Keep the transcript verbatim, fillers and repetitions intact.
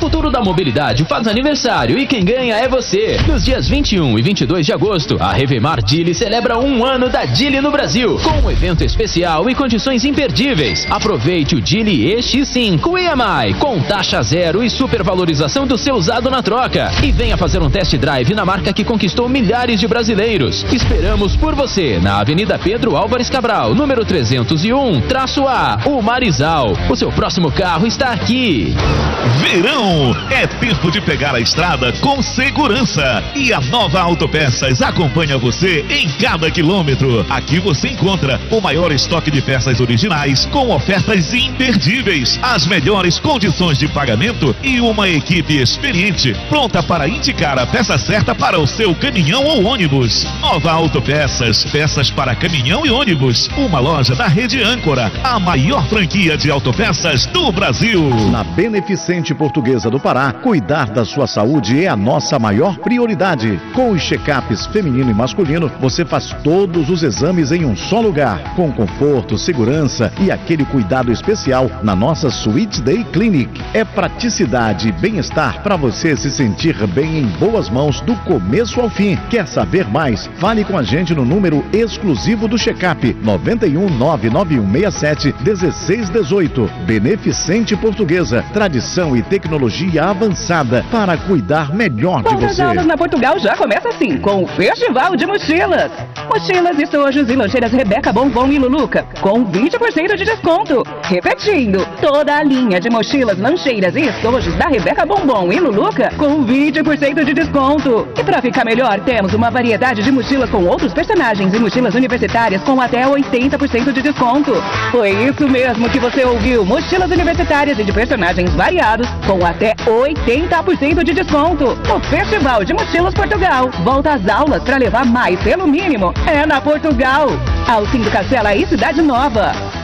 futuro da mobilidade faz aniversário e quem ganha é você. Nos dias vinte e um e vinte e dois de agosto, a Revemar Dili celebra um ano da Dili no Brasil, com um evento especial e condições imperdíveis. Aproveite o Dili E X cinco E M I com taxa zero e supervalorização do seu usado na troca. E venha fazer um test drive na marca que conquistou milhares de brasileiros. Esperamos por você na Avenida Pedro Álvares Cabral, número trezentos e um, traço A, o Marizal. O seu próximo carro está aqui. Verão é tempo de pegar a estrada com segurança. E a Nova Autopeças acompanha você em cada quilômetro. Aqui você encontra o maior estoque de peças originais com ofertas imperdíveis, as melhores condições de pagamento e uma equipe experiente pronta para indicar a peça certa para o seu caminhão ou ônibus. Nova Autopeças, peças para caminhão e ônibus. Uma loja da Rede Âncora, a maior franquia de autopeças do Brasil. Na Beneficente Portuguesa do Pará, cuidar da sua saúde é a nossa maior prioridade. Com os check-ups feminino e masculino, você faz todos os exames em um só lugar, com conforto, segurança e aquele cuidado especial na nossa Sweet Day Clinic. É praticidade e bem-estar para você se sentir bem em boas mãos do começo ao fim. Quer saber mais? Fale com a gente no número exclusivo do check-up nove um nove nove um seis sete um seis um oito. Beneficente Portuguesa, tradição e tecnologia avançada para cuidar melhor de você. As aulas na Portugal já começa assim, com o Festival de Mochilas. Mochilas, estojos e lancheiras Rebeca Bombom e Luluca, com vinte por cento de desconto. Repetindo, toda a linha de mochilas, lancheiras e estojos da Rebeca Bombom e Luluca, com vinte por cento de desconto. E para ficar melhor, temos uma variedade de mochilas com outros personagens e mochilas universitárias com até oitenta por cento de desconto. Foi isso mesmo que você ouviu, mochilas universitárias e de personagens variados com até oitenta por cento de desconto. O Festival de Mochilas Portugal volta às aulas para levar mais pelo mínimo. É na Portugal, Alcindo Castela e Cidade Nova.